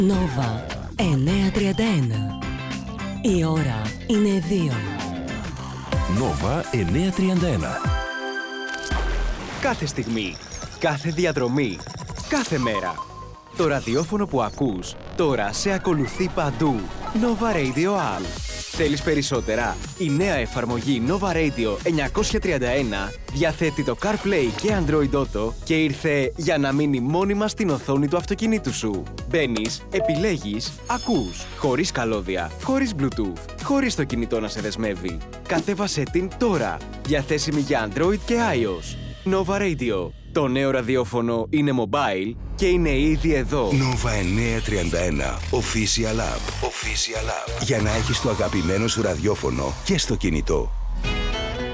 Νόβα 931. Η ώρα είναι 2. Νόβα 931. Κάθε στιγμή, κάθε διαδρομή, κάθε μέρα. Το ραδιόφωνο που ακούς τώρα σε ακολουθεί παντού. Nova Radio All. Θέλεις περισσότερα? Η νέα εφαρμογή Nova Radio 931 διαθέτει το CarPlay και Android Auto και ήρθε για να μείνει μόνιμα στην οθόνη του αυτοκινήτου σου. Μπαίνεις, επιλέγεις, ακούς, χωρίς καλώδια, χωρίς Bluetooth, χωρίς το κινητό να σε δεσμεύει. Κατέβασέ την τώρα, διαθέσιμη για Android και iOS. Nova Radio. Το νέο ραδιόφωνο είναι mobile και είναι ήδη εδώ. Nova 931. Official App. Official App. Για να έχεις το αγαπημένο σου ραδιόφωνο και στο κινητό.